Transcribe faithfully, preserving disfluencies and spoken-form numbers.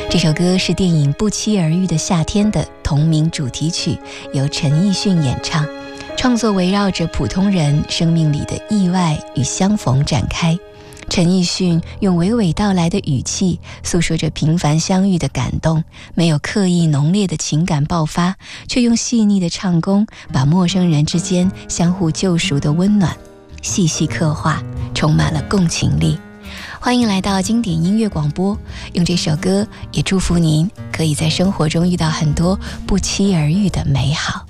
这首歌是电影《不期而遇的夏天》的同名主题曲，由陈奕迅演唱，创作围绕着普通人生命里的意外与相逢展开。陈奕迅用娓娓道来的语气诉说着平凡相遇的感动，没有刻意浓烈的情感爆发，却用细腻的唱功把陌生人之间相互救赎的温暖细细刻画，充满了共情力。欢迎来到经典音乐广播，用这首歌也祝福您可以在生活中遇到很多不期而遇的美好。